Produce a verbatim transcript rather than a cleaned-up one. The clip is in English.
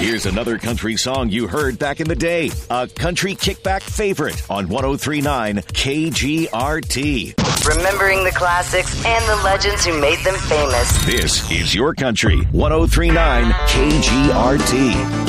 Here's another country song you heard back in the day. A country kickback favorite on ten thirty-nine K G R T. Remembering the classics and the legends who made them famous. This is your country. ten thirty-nine K G R T.